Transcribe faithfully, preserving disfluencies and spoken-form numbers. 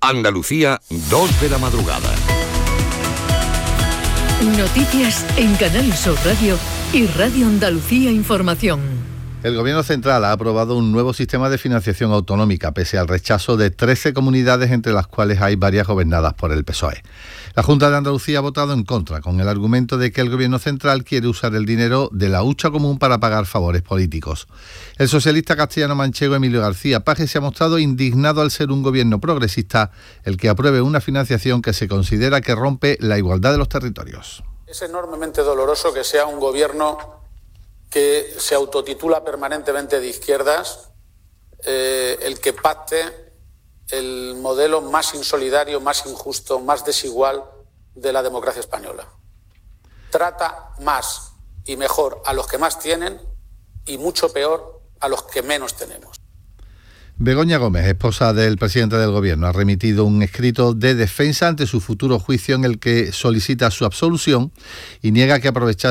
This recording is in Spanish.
Andalucía, dos de la madrugada. Noticias en Canal Sur Radio y Radio Andalucía Información. El Gobierno central ha aprobado un nuevo sistema de financiación autonómica, pese al rechazo de trece comunidades, entre las cuales hay varias gobernadas por el P S O E. La Junta de Andalucía ha votado en contra, con el argumento de que el Gobierno central quiere usar el dinero de la hucha común para pagar favores políticos. El socialista castellano-manchego Emilio García Paje se ha mostrado indignado al ser un gobierno progresista el que apruebe una financiación que se considera que rompe la igualdad de los territorios. Es enormemente doloroso que sea un gobierno que se autotitula permanentemente de izquierdas, eh, el que pacte el modelo más insolidario, más injusto, más desigual de la democracia española. Trata más y mejor a los que más tienen y mucho peor a los que menos tenemos. Begoña Gómez, esposa del presidente del Gobierno, ha remitido un escrito de defensa ante su futuro juicio en el que solicita su absolución y niega que aprovechase